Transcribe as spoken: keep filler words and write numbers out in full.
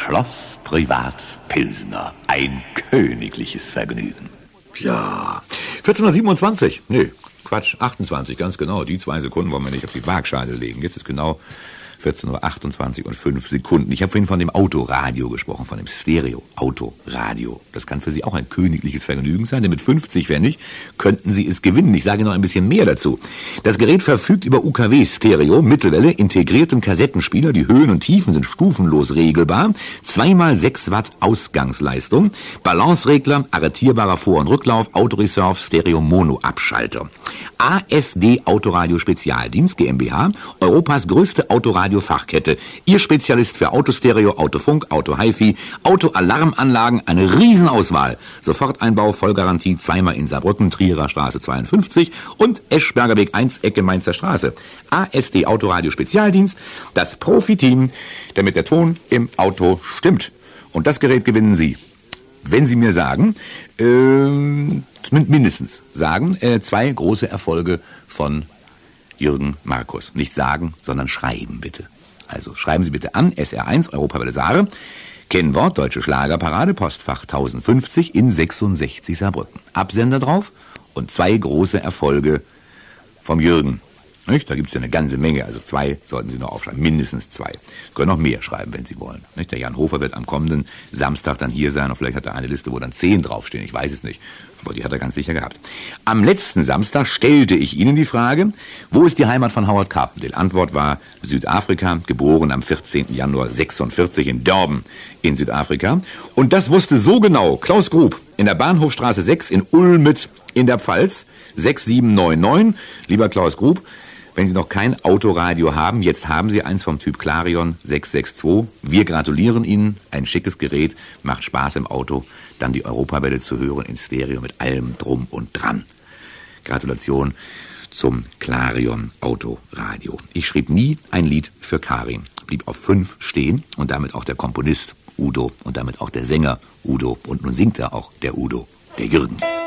Schloss Privat Pilsener. Ein königliches Vergnügen. Ja, vierzehnhundertsiebenundzwanzig. Nee, Quatsch, achtundzwanzig, ganz genau. Die zwei Sekunden wollen wir nicht auf die Waagschale legen. Jetzt ist genau vierzehn Uhr achtundzwanzig und fünf Sekunden. Ich habe vorhin von dem Autoradio gesprochen, von dem Stereo-Autoradio. Das kann für Sie auch ein königliches Vergnügen sein, denn mit fünfzig Pfennig könnten Sie es gewinnen. Ich sage noch ein bisschen mehr dazu. Das Gerät verfügt über U K W-Stereo, Mittelwelle, integriertem Kassettenspieler. Die Höhen und Tiefen sind stufenlos regelbar. zwei mal sechs Watt Ausgangsleistung. Balanceregler, arretierbarer Vor- und Rücklauf, Autoreserve, Stereo-Mono-Abschalter. A S D Autoradio Spezialdienst GmbH, Europas größte Autoradio-Fachkette. Ihr Spezialist für Autostereo, Autofunk, Auto-Hi-Fi, Autoalarmanlagen, eine Riesenauswahl. Soforteinbau, Vollgarantie, zweimal in Saarbrücken, Trierer Straße zweiundfünfzig und Eschberger Weg eins, Ecke Mainzer Straße. A S D Autoradio Spezialdienst, das Profiteam, damit der Ton im Auto stimmt. Und das Gerät gewinnen Sie, wenn Sie mir sagen, ähm, mindestens sagen, äh, zwei große Erfolge von Jürgen Markus. Nicht sagen, sondern schreiben, bitte. Also schreiben Sie bitte an, S R eins, Europawelle Saare, Kennwort, Deutsche Schlagerparade, Postfach tausendfünfzig in sechsundsechzig Saarbrücken. Absender drauf und zwei große Erfolge vom Jürgen. Nicht? Da gibt es ja eine ganze Menge, also zwei sollten Sie noch aufschreiben, mindestens zwei. Sie können noch mehr schreiben, wenn Sie wollen. Nicht? Der Jan Hofer wird am kommenden Samstag dann hier sein und vielleicht hat er eine Liste, wo dann zehn draufstehen, ich weiß es nicht. Aber die hat er ganz sicher gehabt. Am letzten Samstag stellte ich Ihnen die Frage, wo ist die Heimat von Howard Carpendale? Antwort war Südafrika, geboren am vierzehnten Januar sechsundvierzig in Durban in Südafrika. Und das wusste so genau Klaus Grub in der Bahnhofstraße sechs in Ulmet in der Pfalz, sechs sieben neun neun. Lieber Klaus Grub, wenn Sie noch kein Autoradio haben, jetzt haben Sie eins vom Typ Clarion sechs sechs zwei. Wir gratulieren Ihnen. Ein schickes Gerät, macht Spaß im Auto. Dann die Europawelle zu hören in Stereo mit allem drum und dran. Gratulation zum Clarion Autoradio. Ich schrieb nie ein Lied für Karin. Blieb auf fünf stehen und damit auch der Komponist Udo und damit auch der Sänger Udo. Und nun singt er auch der Udo, der Jürgen.